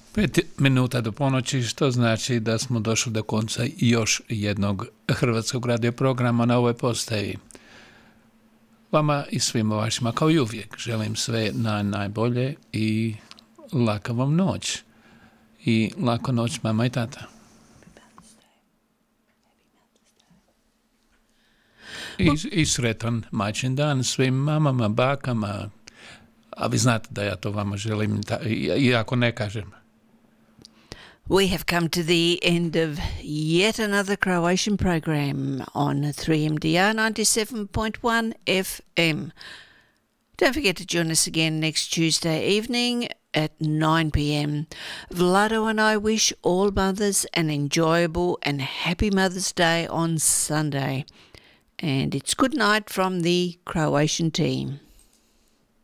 5 minuta do ponoći, što znači da smo došli do konca još jednog hrvatskog radio programa na ovoj postaji. Vama i svima vašima, kao i uvijek, želim sve najbolje i laka vam noć. I laku noć, mama i tata. I sretan majčin dan svim mamama, bakama, a vi znate da ja to vama želim, iako ne kažem. We have come to the end of yet another Croatian program on 3MDR 97.1 FM. Don't forget to join us again next Tuesday evening at 9 p.m. Vlado and I wish all mothers an enjoyable and happy Mother's Day on Sunday. And it's good night from the Croatian team.